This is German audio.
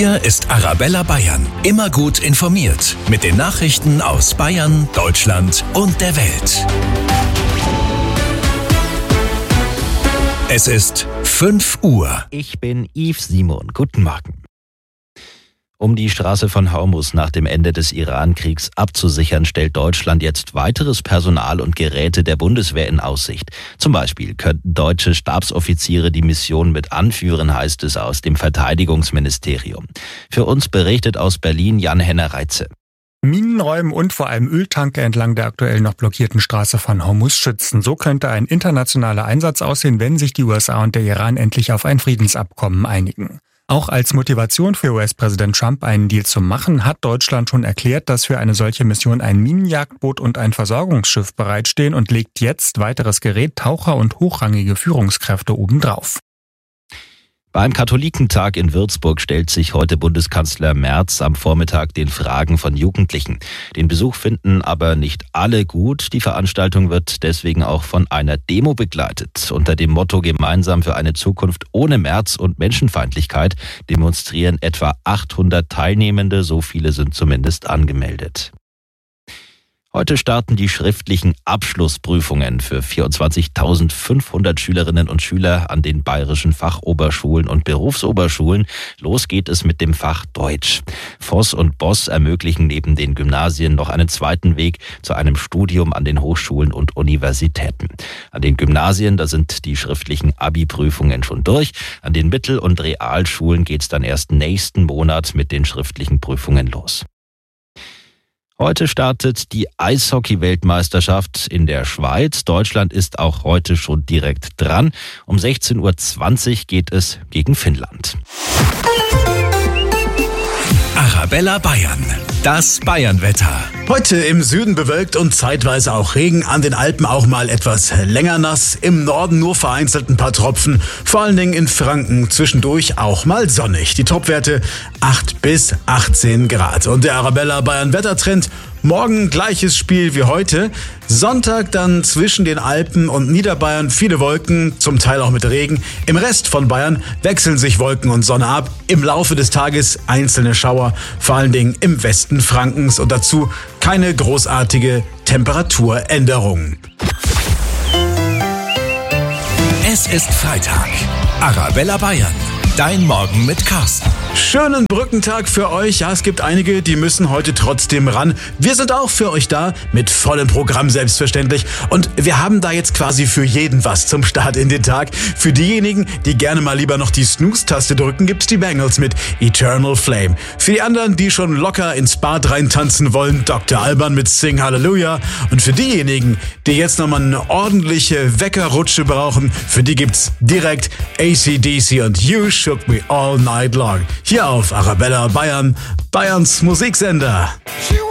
Hier ist Arabella Bayern. Immer gut informiert mit den Nachrichten aus Bayern, Deutschland und der Welt. Es ist 5 Uhr. Ich bin Yves Simon. Guten Morgen. Um die Straße von Hormuz nach dem Ende des Iran-Kriegs abzusichern, stellt Deutschland jetzt weiteres Personal und Geräte der Bundeswehr in Aussicht. Zum Beispiel könnten deutsche Stabsoffiziere die Mission mit anführen, heißt es aus dem Verteidigungsministerium. Für uns berichtet aus Berlin Jan-Henner Reitze. Minenräumen und vor allem Öltanker entlang der aktuell noch blockierten Straße von Hormuz schützen. So könnte ein internationaler Einsatz aussehen, wenn sich die USA und der Iran endlich auf ein Friedensabkommen einigen. Auch als Motivation für US-Präsident Trump, einen Deal zu machen, hat Deutschland schon erklärt, dass für eine solche Mission ein Minenjagdboot und ein Versorgungsschiff bereitstehen und legt jetzt weiteres Gerät, Taucher und hochrangige Führungskräfte obendrauf. Beim Katholikentag in Würzburg stellt sich heute Bundeskanzler Merz am Vormittag den Fragen von Jugendlichen. Den Besuch finden aber nicht alle gut. Die Veranstaltung wird deswegen auch von einer Demo begleitet. Unter dem Motto Gemeinsam für eine Zukunft ohne Merz und Menschenfeindlichkeit demonstrieren etwa 800 Teilnehmende. So viele sind zumindest angemeldet. Heute starten die schriftlichen Abschlussprüfungen für 24.500 Schülerinnen und Schüler an den bayerischen Fachoberschulen und Berufsoberschulen. Los geht es mit dem Fach Deutsch. Voss und Boss ermöglichen neben den Gymnasien noch einen zweiten Weg zu einem Studium an den Hochschulen und Universitäten. An den Gymnasien, da sind die schriftlichen Abi-Prüfungen schon durch. An den Mittel- und Realschulen geht es dann erst nächsten Monat mit den schriftlichen Prüfungen los. Heute startet die Eishockey-Weltmeisterschaft in der Schweiz. Deutschland ist auch heute schon direkt dran. Um 16.20 Uhr geht es gegen Finnland. Arabella Bayern. Das Bayernwetter. Heute im Süden bewölkt und zeitweise auch Regen, an den Alpen auch mal etwas länger nass, im Norden nur vereinzelt ein paar Tropfen, vor allen Dingen in Franken zwischendurch auch mal sonnig. Die Topwerte 8 bis 18 Grad. Und der Arabella Bayern Wettertrend: morgen gleiches Spiel wie heute. Sonntag dann zwischen den Alpen und Niederbayern viele Wolken, zum Teil auch mit Regen. Im Rest von Bayern wechseln sich Wolken und Sonne ab. Im Laufe des Tages einzelne Schauer, vor allen Dingen im Westen Frankens, und dazu keine großartige Temperaturänderung. Es ist Freitag. Arabella Bayern. Dein Morgen mit Carsten. Schönen Brückentag für euch. Ja, es gibt einige, die müssen heute trotzdem ran. Wir sind auch für euch da, mit vollem Programm selbstverständlich. Und wir haben da jetzt quasi für jeden was zum Start in den Tag. Für diejenigen, die gerne mal lieber noch die Snooze-Taste drücken, gibt's die Bangles mit Eternal Flame. Für die anderen, die schon locker ins Bad reintanzen wollen, Dr. Alban mit Sing Hallelujah. Und für diejenigen, die jetzt nochmal eine ordentliche Weckerrutsche brauchen, für die gibt's direkt AC/DC und You Shook Me All Night Long. Hier auf Arabella Bayern, Bayerns Musiksender.